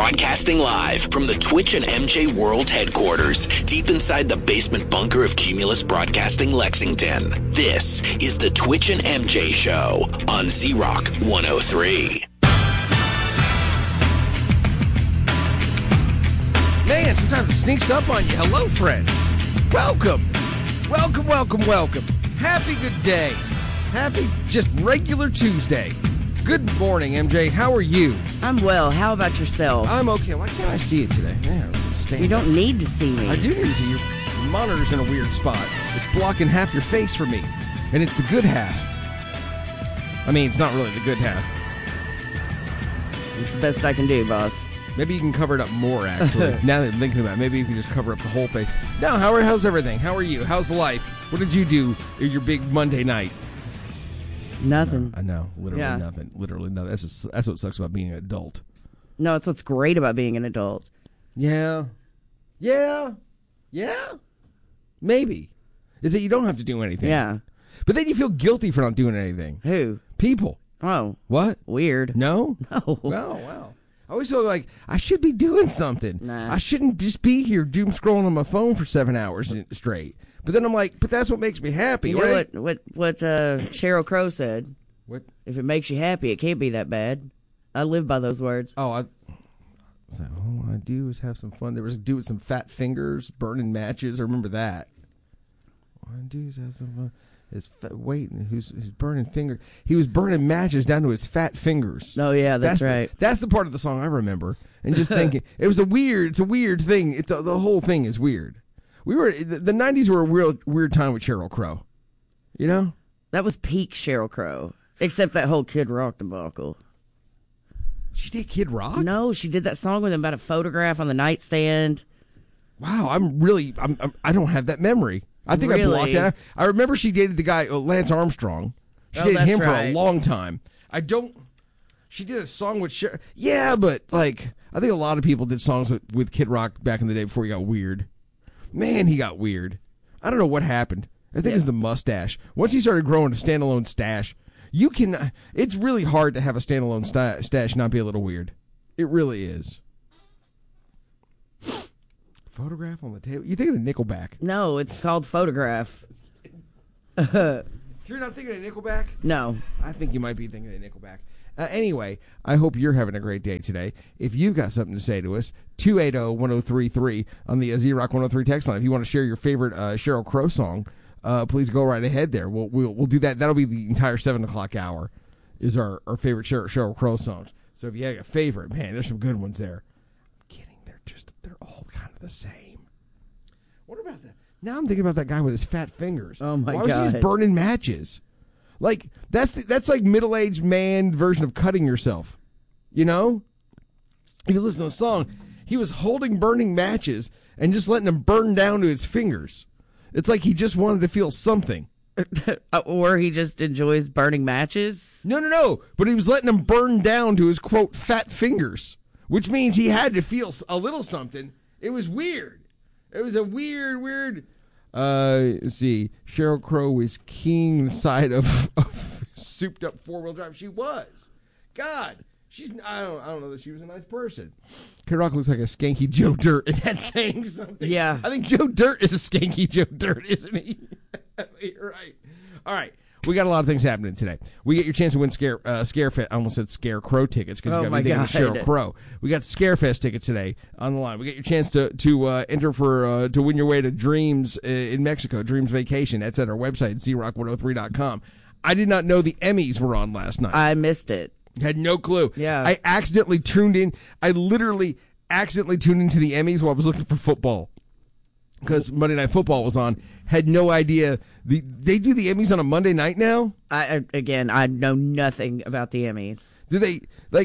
Broadcasting live from the Twitch and MJ World headquarters, deep inside the basement bunker of Cumulus Broadcasting Lexington. This is the Twitch and MJ Show on Z-Rock 103. Man, sometimes it sneaks up on you. Hello, friends. Welcome. Welcome. Happy good day. Happy just regular Tuesday. Good morning, MJ. How are you? I'm well. How about yourself? I'm okay. Why can't I see it today? Man, you don't need to see me. I do need to see you. Your monitor's in a weird spot. It's blocking half your face from me. And it's the good half. I mean, it's not really the good half. It's the best I can do, boss. Maybe you can cover it up more, actually. Now that I'm thinking about it, maybe you can just cover up the whole face. No, how's everything? How are you? How's life? What did you do your big Monday night? Nothing. I know. Literally nothing. Literally nothing. That's what sucks about being an adult. No, it's what's great about being an adult. Yeah. Maybe. Is that you don't have to do anything. Yeah. But then you feel guilty for not doing anything. Who? People. Oh. What? Weird. No? No. Oh, wow. I always feel like I should be doing something. Nah. I shouldn't just be here doom scrolling on my phone for 7 hours straight. But then I'm like, but that's what makes me happy, you right? know what Sheryl Crow said? What? If it makes you happy, it can't be that bad. I live by those words. Oh, all I do is have some fun. There was a dude with some fat fingers burning matches. I remember that. All I do is have some fun. Who's burning finger? He was burning matches down to his fat fingers. Oh yeah, that's right. That's the part of the song I remember. And just thinking, it's a weird thing. The whole thing is weird. The 90s were a weird time with Sheryl Crow. You know? That was peak Sheryl Crow. Except that whole Kid Rock debacle. She did Kid Rock? No, she did that song with him about a photograph on the nightstand. Wow, I don't have that memory. I think really? I blocked that. I remember she dated the guy, Lance Armstrong. She dated him for a long time. She did a song with Sheryl. Yeah, but I think a lot of people did songs with Kid Rock back in the day before he got weird. Man, he got weird. I don't know what happened. I think it's the mustache. Once he started growing a standalone stash, it's really hard to have a standalone stash and not be a little weird. It really is. Photograph on the table? You thinking of Nickelback? No, it's called Photograph. You're not thinking of Nickelback? No. I think you might be thinking of Nickelback. Anyway, I hope you're having a great day today. If you've got something to say to us, 280-1033 on the Z-Rock 103 text line. If you want to share your favorite Sheryl Crow song, please go right ahead there. We'll do that. That'll be the entire 7 o'clock hour is our favorite Sheryl Crow songs. So if you have a favorite, man, there's some good ones there. I'm kidding. They're all kind of the same. What about that? Now I'm thinking about that guy with his fat fingers. Oh, my God. Why was he just burning matches? Like, that's like middle-aged man version of cutting yourself. You know? If you listen to the song, he was holding burning matches and just letting them burn down to his fingers. It's like he just wanted to feel something. Or he just enjoys burning matches? No. But he was letting them burn down to his, quote, fat fingers. Which means he had to feel a little something. It was weird. It was a weird... let's see. Sheryl Crow was king side of souped up 4-wheel drive. She was. God, I don't know that she was a nice person. Kid Rock looks like a skanky Joe Dirt, and that's saying something. Yeah. I think Joe Dirt is a skanky Joe Dirt, isn't he? You're right. All right. We got a lot of things happening today. We get your chance to win Scarefest. I almost said Scarecrow tickets because you got me thinking of Sheryl Crow. We got Scarefest tickets today on the line. We get your chance to enter for to win your way to Dreams in Mexico, Dreams Vacation. That's at our website, zrock103.com. I did not know the Emmys were on last night. I missed it. Had no clue. Yeah. I accidentally tuned in. I literally accidentally tuned into the Emmys while I was looking for football. Because Monday Night Football was on, had no idea. They do the Emmys on a Monday night now? I know nothing about the Emmys. Do they,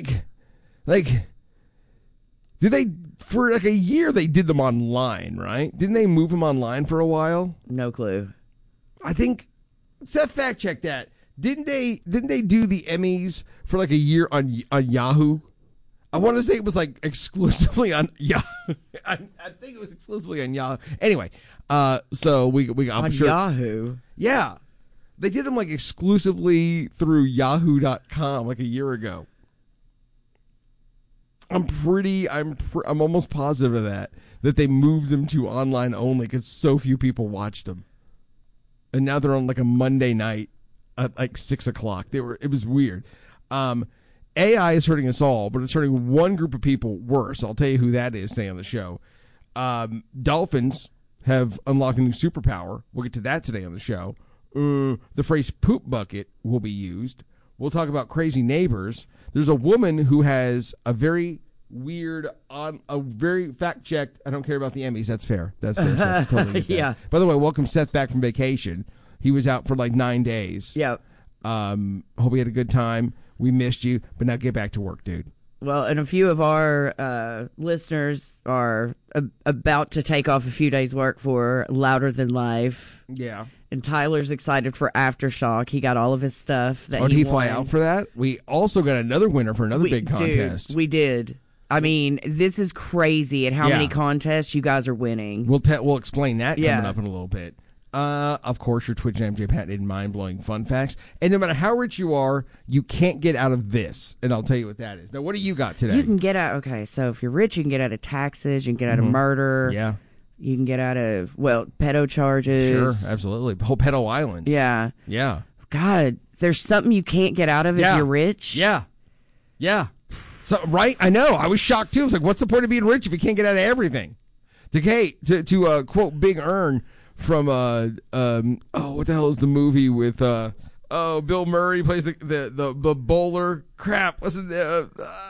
for like a year, they did them online, right? Didn't they move them online for a while? No clue. I think, Seth, fact check that. Didn't they do the Emmys for like a year on Yahoo? I want to say it was like exclusively on Yahoo. I think it was exclusively on Yahoo. Anyway, so we got on Yahoo. Yeah, they did them like exclusively through Yahoo.com like a year ago. I'm almost positive of that they moved them to online only because so few people watched them, and now they're on like a Monday night at like 6:00. It was weird. AI is hurting us all, but it's hurting one group of people worse. I'll tell you who that is today on the show. Dolphins have unlocked a new superpower. We'll get to that today on the show. The phrase poop bucket will be used. We'll talk about crazy neighbors. There's a woman who has a very weird, a very fact-checked, I don't care about the Emmys. That's fair. That's fair. Seth. Totally get that. Yeah. By the way, welcome Seth back from vacation. He was out for like 9 days. Yep. Hope he had a good time. We missed you, but now get back to work, dude. Well, and a few of our listeners are about to take off a few days' work for Louder Than Life. Yeah. And Tyler's excited for Aftershock. He got all of his stuff. Did he fly out for that? We also got another winner for another big contest. Dude, we did. I mean, this is crazy at how many contests you guys are winning. We'll explain that coming up in a little bit. Of course, your Twitch and MJ patented mind-blowing fun facts. And no matter how rich you are, you can't get out of this. And I'll tell you what that is. Now, what do you got today? You can get out, okay, so if you're rich, you can get out of taxes, you can get out of murder. Yeah. You can get out of, pedo charges. Sure, absolutely. Whole pedo island. Yeah. Yeah. God, there's something you can't get out of if you're rich. Yeah. Yeah. So, right? I know. I was shocked, too. I was like, what's the point of being rich if you can't get out of everything? To quote Big Earn, from what the hell is the movie with Bill Murray plays the bowler? Crap, what's it?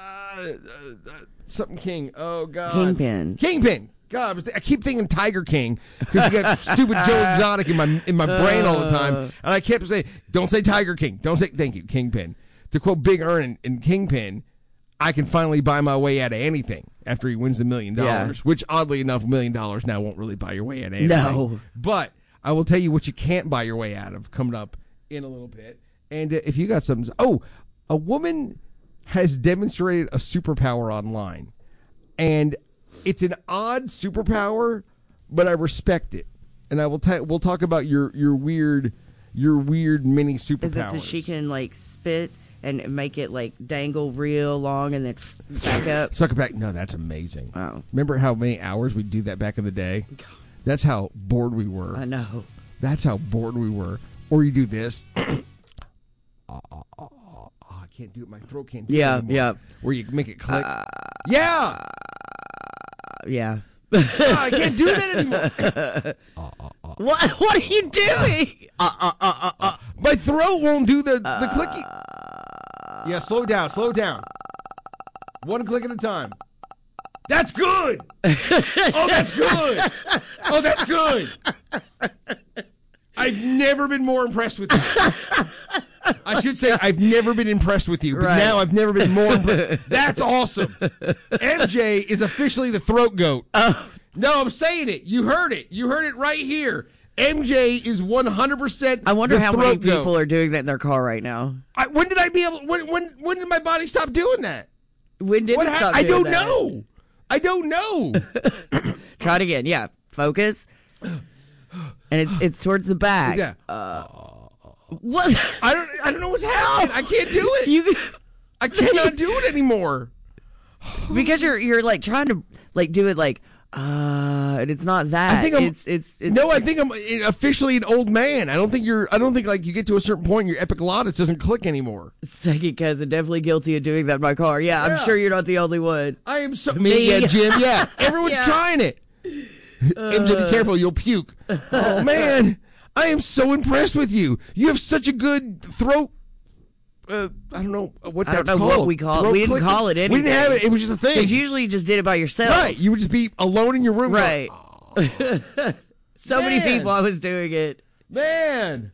Something King. Oh God, Kingpin. God, I keep thinking Tiger King because you got stupid Joe Exotic in my brain all the time, and I kept saying, "Don't say Tiger King. Don't say thank you, Kingpin." To quote Big Earn in Kingpin, I can finally buy my way out of anything after he wins the $1 million, which oddly enough, $1 million now won't really buy your way out of anything. No. But I will tell you what you can't buy your way out of coming up in a little bit. And if you got something, a woman has demonstrated a superpower online, and it's an odd superpower, but I respect it. And I will we'll talk about your weird mini superpowers. Is it that she can like spit and make it like dangle real long and then back up? Suck it back. No, that's amazing. Wow. Remember how many hours we'd do that back in the day? That's how bored we were. I know. That's how bored we were. Or you do this. I can't do it. My throat can't do it anymore. Yeah. Where you make it click. Yeah. Yeah. I can't do that anymore. What are you doing? My throat won't do the clicky. Yeah, slow down. One click at a time. That's good. Oh, that's good. I've never been more impressed with you. I should say I've never been impressed with you, but now I've never been more impressed. That's awesome. MJ is officially the throat goat. No, I'm saying it. You heard it. You heard it right here. MJ is 100%. I wonder how many goat. people are doing that in their car right now. When did I be able? When did my body stop doing that? When did it stop doing I don't that? know. I don't know. Try it again. Yeah, focus. And it's towards the back. Yeah. What? I don't know what's happening. I can't do it. I cannot do it anymore. Because you're like trying to like do it like and it's not that. I think it's no. I think I'm officially an old man. I don't think like you get to a certain point, your epiglottis doesn't click anymore. Second cousin, definitely guilty of doing that in my car. Yeah, I'm sure you're not the only one. I am so Me. Yeah, Jim. Yeah, everyone's trying it. MJ, be careful, you'll puke. Oh man, I am so impressed with you. You have such a good throat. I don't know what that's called. I don't know what we call it. We didn't call it anything. We didn't have it. It was just a thing. Because usually you just did it by yourself. Right. You would just be alone in your room. Right. Going, so many people I was doing it. Man.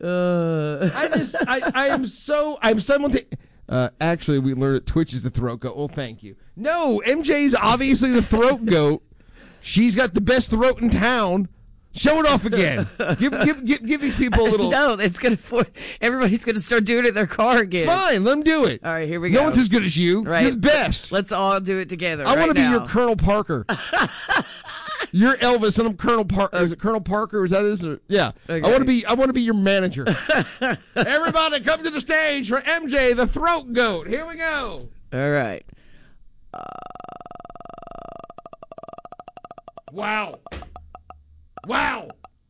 I'm simultaneous. Actually, we learned that Twitch is the throat goat. Well, thank you. No, MJ's obviously the throat goat. She's got the best throat in town. Show it off again. Give these people a little. No, it's gonna. Everybody's gonna start doing it in their car again. Fine, let them do it. All right, here we go. No one's as good as you. Right. You're the best. Let's all do it together. I want to be now. your Colonel Parker. You're Elvis, and I'm Colonel Parker. Is it Colonel Parker? Is that his? Yeah. Okay. I want to be your manager. Everybody, come to the stage for MJ, the throat goat. Here we go. All right. Wow. Wow.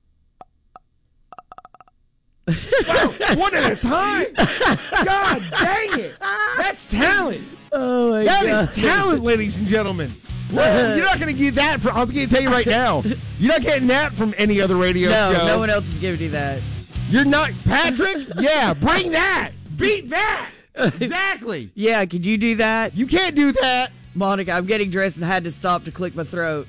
Wow. One at a time. God dang it. That's talent. Oh, my That God. is talent, ladies and gentlemen. Well, you're not going to get that from, I'll tell you right now. You're not getting that from any other radio show. No one else is giving you that. You're not, Patrick? Yeah, bring that. Beat that. Exactly. Yeah, could you do that? You can't do that. Monica, I'm getting dressed and had to stop to click my throat.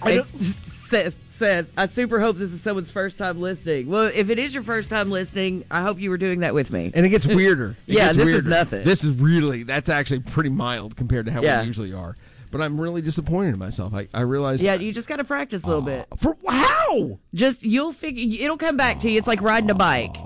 Seth, I super hope this is someone's first time listening. Well, if it is your first time listening, I hope you were doing that with me. And it gets weirder. This is nothing. This is really, that's actually pretty mild compared to how we usually are. But I'm really disappointed in myself. I realize. Yeah, you just got to practice a little bit. For how? Just, you'll figure, it'll come back to you. It's like riding a bike.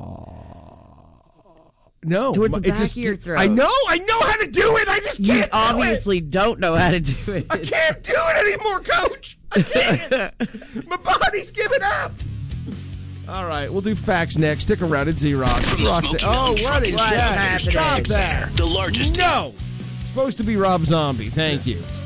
No. Towards the it back just, of your throat. I know how to do it. I just can't You obviously don't know how to do it. I can't do it anymore, Coach. I can't. My body's giving up. All right, we'll do facts next. Stick around at Z-Rock. From the Smoky Mountain Trucking that? Traffic Stop Center, that. the largest. No. Supposed to be Rob Zombie. Thank you.